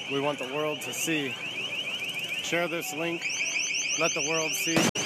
we want the world to see. Share this link, let the world see.